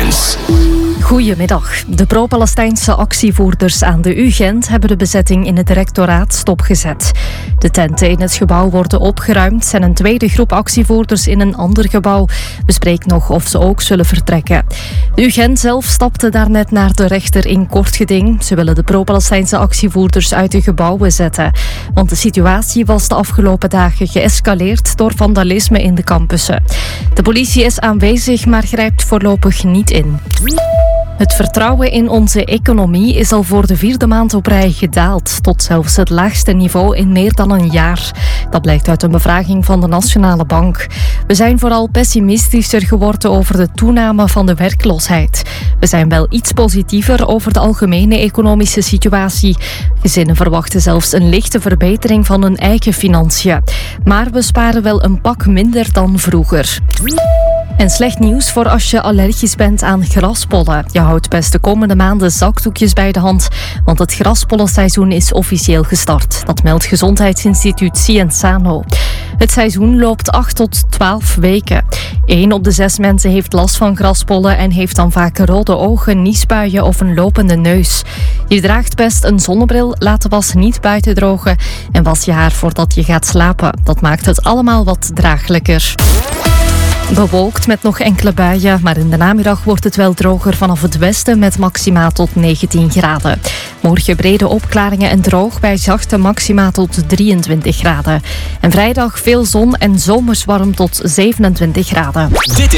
Lines. Goedemiddag. De pro-Palestijnse actievoerders aan de UGent hebben de bezetting in het rectoraat stopgezet. De tenten in het gebouw worden opgeruimd en een tweede groep actievoerders in een ander gebouw bespreekt nog of ze ook zullen vertrekken. De UGent zelf stapte daarnet naar de rechter in kort geding. Ze willen de pro-Palestijnse actievoerders uit de gebouwen zetten. Want de situatie was de afgelopen dagen geëscaleerd door vandalisme in de campussen. De politie is aanwezig, maar grijpt voorlopig niet in. Het vertrouwen in onze economie is al voor de 4e maand op rij gedaald, tot zelfs het laagste niveau in meer dan een jaar. Dat blijkt uit een bevraging van de Nationale Bank. We zijn vooral pessimistischer geworden over de toename van de werkloosheid. We zijn wel iets positiever over de algemene economische situatie. Gezinnen verwachten zelfs een lichte verbetering van hun eigen financiën. Maar we sparen wel een pak minder dan vroeger. En slecht nieuws voor als je allergisch bent aan graspollen. Je houdt best de komende maanden zakdoekjes bij de hand, want het graspollenseizoen is officieel gestart. Dat meldt Gezondheidsinstituut Cienzano. Het seizoen loopt 8 tot 12 weken. 1 op de 6 mensen heeft last van graspollen en heeft dan vaak rode ogen, niesbuien of een lopende neus. Je draagt best een zonnebril, laat de was niet buiten drogen en was je haar voordat je gaat slapen. Dat maakt het allemaal wat draaglijker. Bewolkt met nog enkele buien, maar in de namiddag wordt het wel droger vanaf het westen met maxima tot 19 graden. Morgen brede opklaringen en droog bij zachte maxima tot 23 graden. En vrijdag veel zon en zomers warm tot 27 graden.